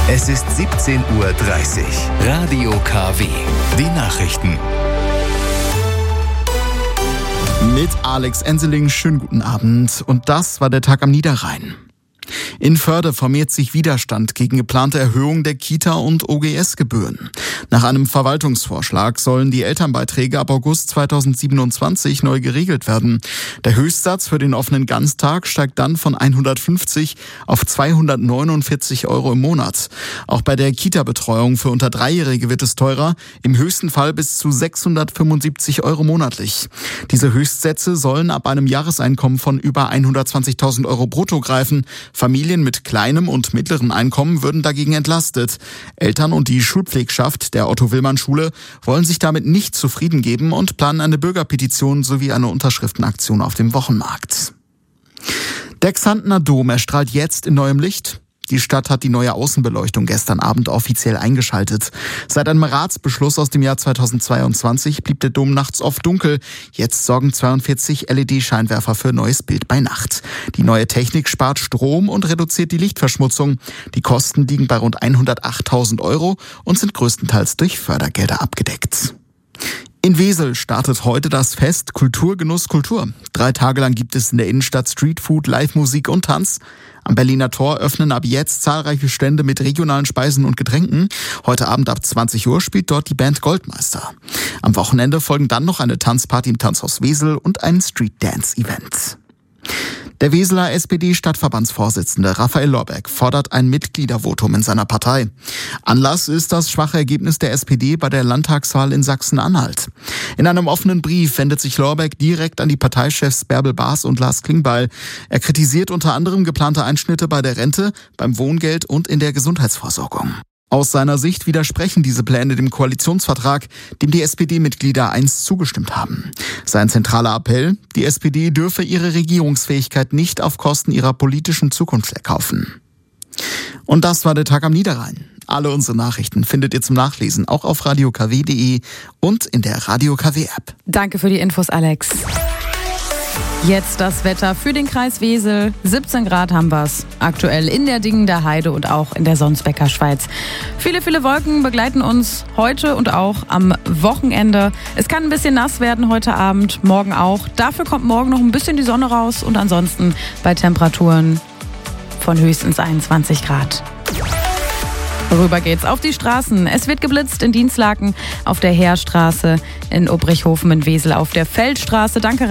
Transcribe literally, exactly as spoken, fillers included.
Es ist siebzehn Uhr dreißig. Radio K W. Die Nachrichten. Mit Alex Enseling, schönen guten Abend. Und das war der Tag am Niederrhein. In Förde formiert sich Widerstand gegen geplante Erhöhung der Kita- und O G S-Gebühren. Nach einem Verwaltungsvorschlag sollen die Elternbeiträge ab August zweitausendsiebenundzwanzig neu geregelt werden. Der Höchstsatz für den offenen Ganztag steigt dann von hundertfünfzig auf zweihundertneunundvierzig Euro im Monat. Auch bei der Kita-Betreuung für unter Dreijährige wird es teurer, im höchsten Fall bis zu sechshundertfünfundsiebzig Euro monatlich. Diese Höchstsätze sollen ab einem Jahreseinkommen von über hundertzwanzigtausend Euro brutto greifen. Familien mit kleinem und mittlerem Einkommen würden dagegen entlastet. Eltern und die Schulpflegschaft der Otto-Willmann-Schule wollen sich damit nicht zufrieden geben und planen eine Bürgerpetition sowie eine Unterschriftenaktion auf dem Wochenmarkt. Der Xantener Dom erstrahlt jetzt in neuem Licht. Die Stadt hat die neue Außenbeleuchtung gestern Abend offiziell eingeschaltet. Seit einem Ratsbeschluss aus dem Jahr zweitausendzweiundzwanzig blieb der Dom nachts oft dunkel. Jetzt sorgen zweiundvierzig L E D-Scheinwerfer für neues Bild bei Nacht. Die neue Technik spart Strom und reduziert die Lichtverschmutzung. Die Kosten liegen bei rund hundertachttausend Euro und sind größtenteils durch Fördergelder abgedeckt. In Wesel startet heute das Fest Kultur, Genuss, Kultur. Drei Tage lang gibt es in der Innenstadt Streetfood, Live-Musik und Tanz. Am Berliner Tor öffnen ab jetzt zahlreiche Stände mit regionalen Speisen und Getränken. Heute Abend ab zwanzig Uhr spielt dort die Band Goldmeister. Am Wochenende folgen dann noch eine Tanzparty im Tanzhaus Wesel und ein Street-Dance-Event. Der Weseler S P D-Stadtverbandsvorsitzende Raphael Lorbeck fordert ein Mitgliedervotum in seiner Partei. Anlass ist das schwache Ergebnis der S P D bei der Landtagswahl in Sachsen-Anhalt. In einem offenen Brief wendet sich Lorbeck direkt an die Parteichefs Bärbel Baas und Lars Klingbeil. Er kritisiert unter anderem geplante Einschnitte bei der Rente, beim Wohngeld und in der Gesundheitsversorgung. Aus seiner Sicht widersprechen diese Pläne dem Koalitionsvertrag, dem die S P D-Mitglieder einst zugestimmt haben. Sein zentraler Appell: Die S P D dürfe ihre Regierungsfähigkeit nicht auf Kosten ihrer politischen Zukunft erkaufen. Und das war der Tag am Niederrhein. Alle unsere Nachrichten findet ihr zum Nachlesen auch auf radio k w punkt d e und in der Radio K W-App. Danke für die Infos, Alex. Jetzt das Wetter für den Kreis Wesel. siebzehn Grad haben wir's. Aktuell in der Dingen der Heide und auch in der Sonsbecker Schweiz. Viele, viele Wolken begleiten uns heute und auch am Wochenende. Es kann ein bisschen nass werden heute Abend, morgen auch. Dafür kommt morgen noch ein bisschen die Sonne raus und ansonsten bei Temperaturen von höchstens einundzwanzig Grad. Rüber geht's auf die Straßen. Es wird geblitzt in Dinslaken, auf der Heerstraße, in Obrichhofen in Wesel, auf der Feldstraße. Danke.